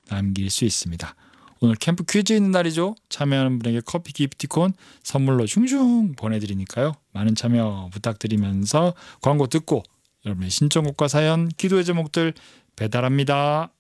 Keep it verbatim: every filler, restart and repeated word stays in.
남길 수 있습니다. 오늘 캠프 퀴즈 있는 날이죠. 참여하는 분에게 커피 기프티콘 선물로 슝슝 보내드리니까요. 많은 참여 부탁드리면서 광고 듣고 여러분의 신청곡과 사연, 기도의 제목들 배달합니다.